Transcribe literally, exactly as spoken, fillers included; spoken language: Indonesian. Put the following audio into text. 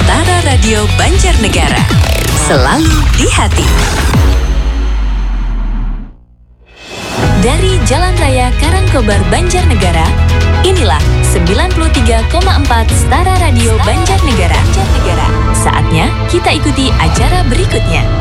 Setara Radio Banjarnegara, selalu di hati. Dari Jalan Raya Karangkobar, Banjarnegara, inilah sembilan puluh tiga koma empat Setara Radio Banjarnegara. Saatnya kita ikuti acara berikutnya.